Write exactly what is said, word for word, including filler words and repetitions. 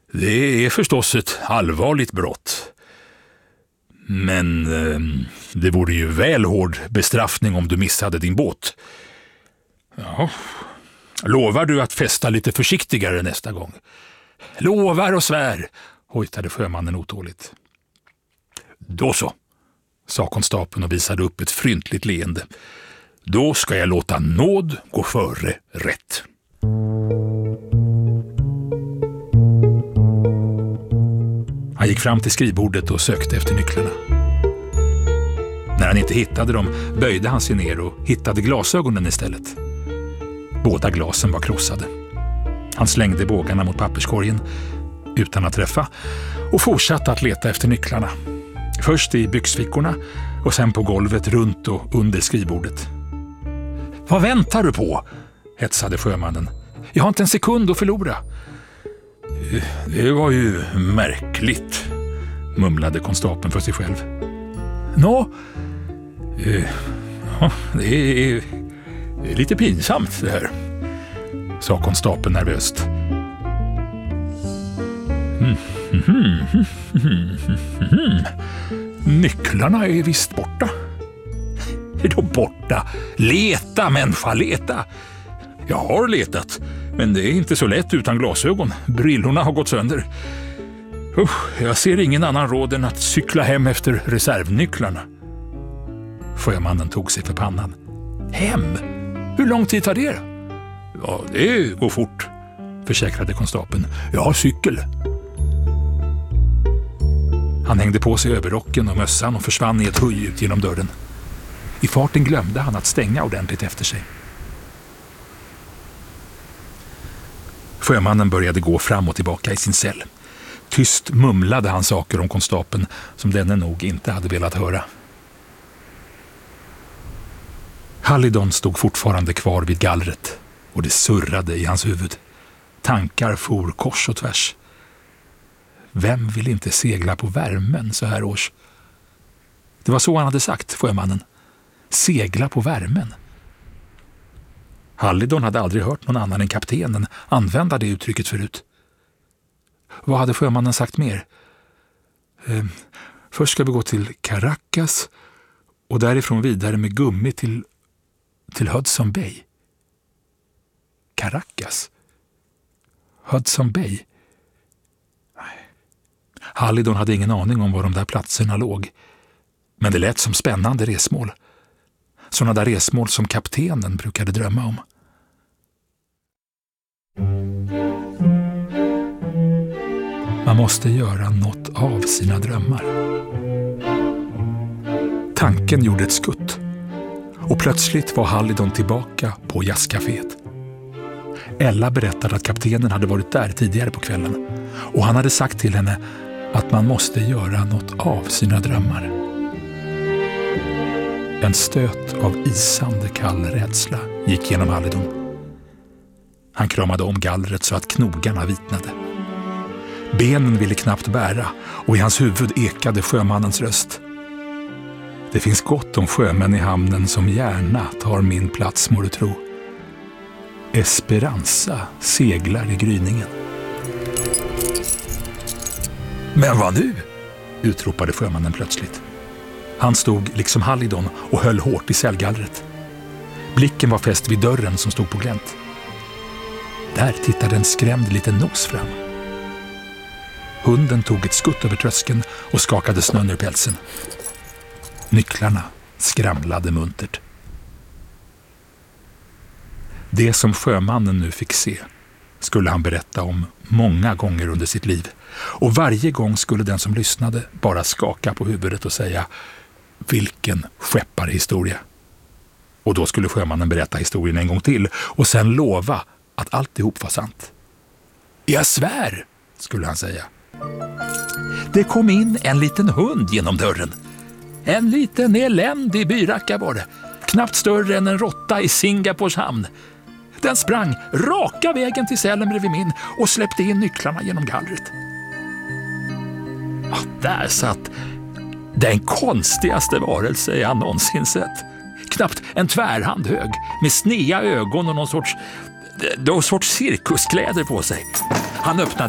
Det är förstås ett allvarligt brott. Men eh, det vore ju väl hård bestraffning om du missade din båt. Ja. Lovar du att fästa lite försiktigare nästa gång? Lovar och svär, hojtade sjömannen otåligt. Då så, sa konstapeln och visade upp ett fryntligt leende. Då ska jag låta nåd gå före rätt. Han gick fram till skrivbordet och sökte efter nycklarna. När han inte hittade dem böjde han sig ner och hittade glasögonen istället. Båda glasen var krossade. Han slängde bågarna mot papperskorgen utan att träffa och fortsatte att leta efter nycklarna. Först i byxfickorna och sen på golvet runt och under skrivbordet. Vad väntar du på? Hetsade sjömannen. Jag har inte en sekund att förlora. Det var ju märkligt, mumlade konstapeln för sig själv. Nå, ja, det är, det är lite pinsamt det här, sa konstapeln nervöst. Mm, mm, mm, mm, mm. Nycklarna är visst borta. Är de borta? Leta, människa, leta. Jag har letat, men det är inte så lätt utan glasögon. Brillorna har gått sönder. Usch, jag ser ingen annan råd än att cykla hem efter reservnycklarna. Sjömannen tog sig för pannan. Hem? Hur lång tid tar det? Ja, det går fort, försäkrade konstapeln. Jag har cykel. Han hängde på sig överrocken och mössan och försvann i ett huj ut genom dörren. I farten glömde han att stänga ordentligt efter sig. Sjömannen började gå fram och tillbaka i sin cell. Tyst mumlade han saker om konstapeln som denne nog inte hade velat höra. Hallidon stod fortfarande kvar vid gallret och det surrade i hans huvud. Tankar for kors och tvärs. Vem vill inte segla på värmen så här års? Det var så han hade sagt, sjömannen. Segla på värmen. Hallidon hade aldrig hört någon annan än kaptenen använda det uttrycket förut. Vad hade sjömannen sagt mer? Eh, först ska vi gå till Caracas och därifrån vidare med gummi till, till Hudson Bay. Caracas? Hudson Bay? Nej. Hallidon hade ingen aning om var de där platserna låg. Men det lät som spännande resmål. Sådana där resmål som kaptenen brukade drömma om. Man måste göra något av sina drömmar. Tanken gjorde ett skutt. Och plötsligt var Hallidon tillbaka på jazzcaféet. Ella berättade att kaptenen hade varit där tidigare på kvällen. Och han hade sagt till henne att man måste göra något av sina drömmar. En stöt av isande kall rädsla gick genom Hallidon. Han kramade om gallret så att knogarna vitnade. Benen ville knappt bära och i hans huvud ekade sjömannens röst. Det finns gott om sjömän i hamnen som gärna tar min plats, må du tro. Esperanza seglar i gryningen. Men vad nu? Utropade sjömannen plötsligt. Han stod liksom Hallidon och höll hårt i cellgallret. Blicken var fäst vid dörren som stod på glänt. Där tittade en skrämd liten nos fram. Hunden tog ett skutt över tröskeln och skakade snön ur pälsen. Nycklarna skramlade muntert. Det som sjömannen nu fick se skulle han berätta om många gånger under sitt liv. Och varje gång skulle den som lyssnade bara skaka på huvudet och säga: vilken skepparhistoria. Och då skulle sjömannen berätta historien en gång till och sen lova att alltihop var sant. Jag svär, skulle han säga. Det kom in en liten hund genom dörren. En liten eländig byracka var det. Knappt större än en råtta i Singapores hamn. Den sprang raka vägen till cellen bredvid min och släppte in nycklarna genom gallret. Ja, där satt den konstigaste varelse jag någonsin sett. Knappt en tvärhand hög med snea ögon och någon sorts, någon sorts cirkuskläder på sig. Han öppnade